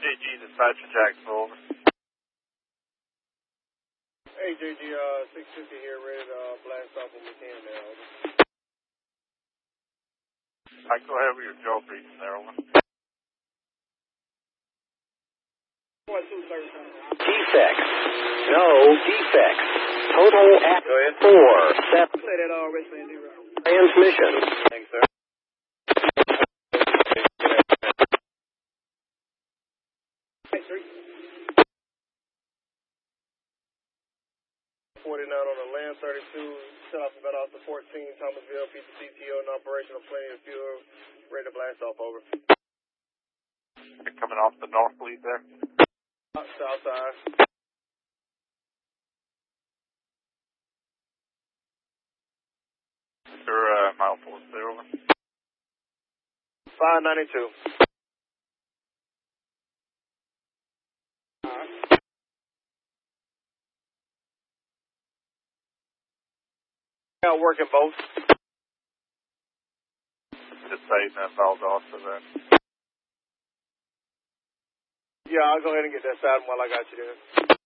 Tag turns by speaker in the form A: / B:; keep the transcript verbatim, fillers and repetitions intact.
A: J G, dispatcher Jacksonville.
B: Hey, J G, uh, six fifty here, ready to uh, blast off when we can now.
A: I can go ahead with your jaw breathing there, over.
C: Defects. No defects. Total at
B: Go ahead.
C: four. Seven.
B: Play that all rest of zero.
C: Transmission.
B: Thanks, sir. forty-nine on the land, thirty-two, set off about off the fourteen, Thomasville, piece of C T O, and operational, plenty of fuel, ready to blast off, over.
A: You're coming off the north lead there.
B: South side.
A: Your uh, mile four there, over.
B: five ninety-two. Out working both.
A: Just saying that foul's off to that.
B: Yeah, I'll go ahead and get that side while I got you there.